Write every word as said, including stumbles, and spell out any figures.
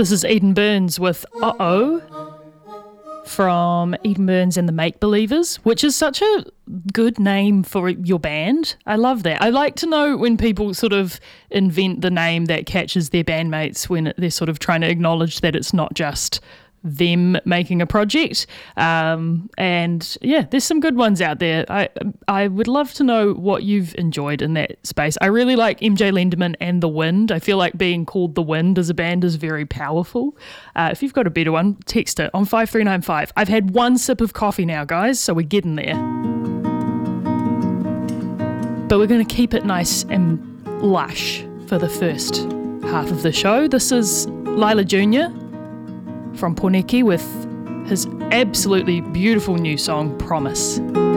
This is Eden Burns with Uh-Oh from Eden Burns and the Make Believers, which is such a good name for your band. I love that. I like to know when people sort of invent the name that catches their bandmates when they're sort of trying to acknowledge that it's not just them making a project. Um, and yeah, there's some good ones out there. I I would love to know what you've enjoyed in that space. I really like M J Lenderman and The Wind. I feel like being called The Wind as a band is very powerful. Uh, if you've got a better one, text it on five three nine five. I've had one sip of coffee now, guys, so we're getting there. But we're going to keep it nice and lush for the first half of the show. This is Lila Junior from Poneke with his absolutely beautiful new song, Promise.